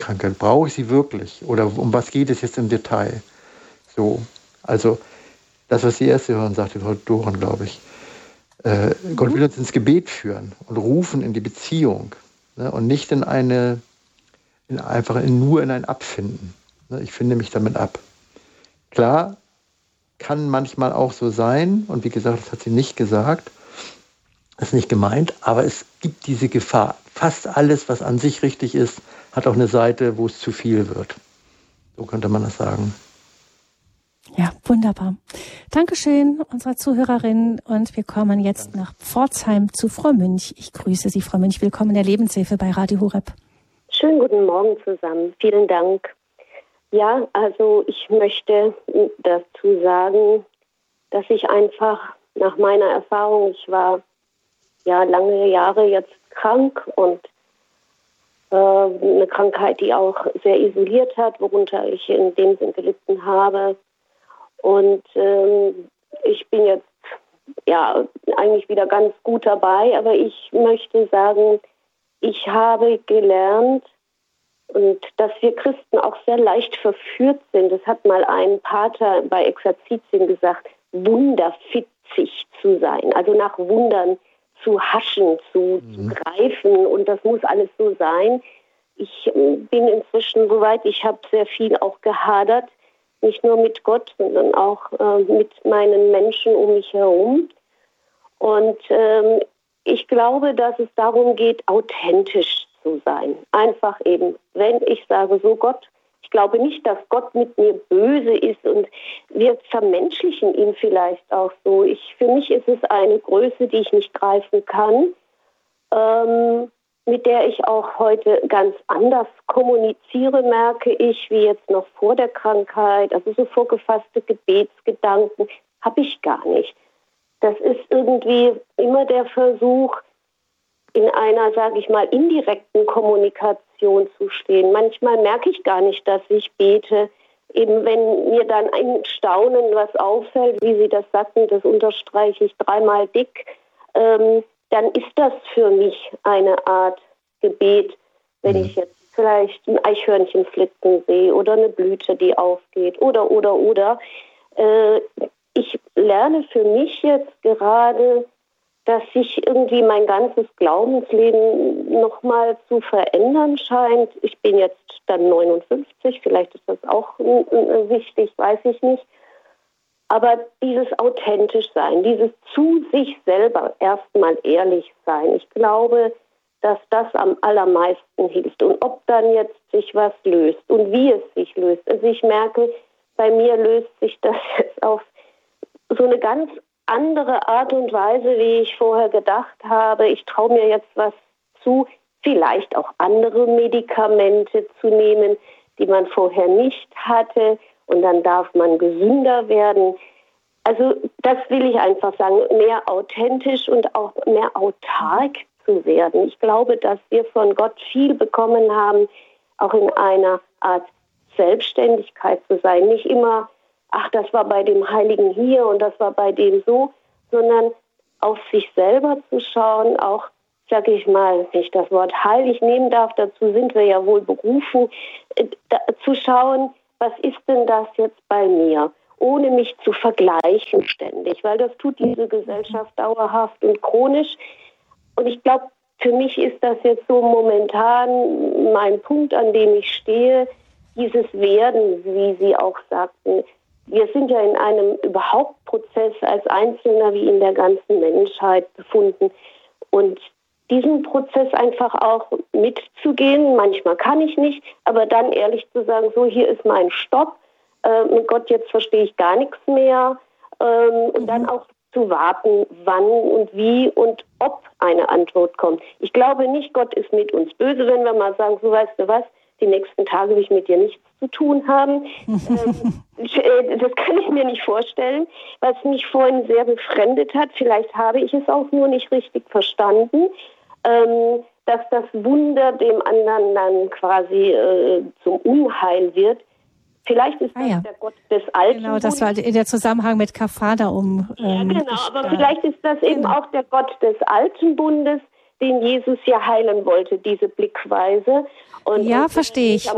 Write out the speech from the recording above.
Krankheit? Brauche ich sie wirklich? Oder um was geht es jetzt im Detail? So, also das, was Sie erst hören, sagte Frau Doren, glaube ich. Gott will uns ins Gebet führen und rufen in die Beziehung, ne? Und nicht nur in ein Abfinden. Ne? Ich finde mich damit ab. Klar, kann manchmal auch so sein, und wie gesagt, das hat sie nicht gesagt, das ist nicht gemeint, aber es gibt diese Gefahr. Fast alles, was an sich richtig ist, hat auch eine Seite, wo es zu viel wird. So könnte man das sagen. Ja, wunderbar. Dankeschön, unserer Zuhörerin. Und wir kommen jetzt nach Pforzheim zu Frau Münch. Ich grüße Sie, Frau Münch. Willkommen in der Lebenshilfe bei Radio Horeb. Schönen guten Morgen zusammen. Vielen Dank. Ja, also ich möchte dazu sagen, dass ich einfach nach meiner Erfahrung, ich war ja lange Jahre jetzt krank und eine Krankheit, die auch sehr isoliert hat, worunter ich in dem Sinn gelitten habe. Und ich bin jetzt ja eigentlich wieder ganz gut dabei, aber ich möchte sagen, ich habe gelernt, und dass wir Christen auch sehr leicht verführt sind. Das hat mal ein Pater bei Exerzitien gesagt, wunderfitzig zu sein, also nach Wundern zu haschen, zu greifen, und das muss alles so sein. Ich bin inzwischen soweit, ich habe sehr viel auch gehadert, nicht nur mit Gott, sondern auch mit meinen Menschen um mich herum. Und ich glaube, dass es darum geht, authentisch zu sein. Einfach eben, wenn ich sage, so Gott, ich glaube nicht, dass Gott mit mir böse ist, und wir vermenschlichen ihn vielleicht auch so. Für mich ist es eine Größe, die ich nicht greifen kann, mit der ich auch heute ganz anders kommuniziere, merke ich, wie jetzt noch vor der Krankheit. Also so vorgefasste Gebetsgedanken habe ich gar nicht. Das ist irgendwie immer der Versuch, in einer, sage ich mal, indirekten Kommunikation zu stehen. Manchmal merke ich gar nicht, dass ich bete. Eben wenn mir dann ein Staunen was auffällt, wie Sie das sagten, das unterstreiche ich 3-mal dick, dann ist das für mich eine Art Gebet, wenn ich jetzt vielleicht ein Eichhörnchen flitzen sehe oder eine Blüte, die aufgeht oder. Ich lerne für mich jetzt gerade, dass sich irgendwie mein ganzes Glaubensleben nochmal zu verändern scheint. Ich bin jetzt dann 59, vielleicht ist das auch wichtig, weiß ich nicht. Aber dieses authentisch sein, dieses zu sich selber erstmal ehrlich sein, ich glaube, dass das am allermeisten hilft. Und ob dann jetzt sich was löst und wie es sich löst. Also ich merke, bei mir löst sich das jetzt auf so eine ganz andere Art und Weise, wie ich vorher gedacht habe. Ich traue mir jetzt was zu, vielleicht auch andere Medikamente zu nehmen, die man vorher nicht hatte. Und dann darf man gesünder werden. Also das will ich einfach sagen, mehr authentisch und auch mehr autark zu werden. Ich glaube, dass wir von Gott viel bekommen haben, auch in einer Art Selbstständigkeit zu sein. Nicht immer, ach, das war bei dem Heiligen hier und das war bei dem so, sondern auf sich selber zu schauen, auch, sage ich mal, wenn ich das Wort heilig nehmen darf, dazu sind wir ja wohl berufen, zu schauen, was ist denn das jetzt bei mir, ohne mich zu vergleichen ständig, weil das tut diese Gesellschaft dauerhaft und chronisch. Und ich glaube, für mich ist das jetzt so momentan mein Punkt, an dem ich stehe, dieses Werden, wie Sie auch sagten. Wir sind ja in einem überhaupt Prozess als Einzelner wie in der ganzen Menschheit befunden. Und diesen Prozess einfach auch mitzugehen, manchmal kann ich nicht, aber dann ehrlich zu sagen, so, hier ist mein Stopp, mit Gott, jetzt verstehe ich gar nichts mehr, und dann auch zu warten, wann und wie und ob eine Antwort kommt. Ich glaube nicht, Gott ist mit uns böse, wenn wir mal sagen, so, weißt du was, die nächsten Tage will ich mit dir nichts zu tun haben. Das kann ich mir nicht vorstellen. Was mich vorhin sehr befremdet hat, vielleicht habe ich es auch nur nicht richtig verstanden, dass das Wunder dem anderen dann quasi zum Unheil wird. Vielleicht ist das der Gott des Alten. Genau, das war der Zusammenhang mit Kafadaum. Ja, genau, aber vielleicht ist das eben auch der Gott des Alten Bundes, den Jesus ja heilen wollte, diese Blickweise. Und ja, verstehe ich.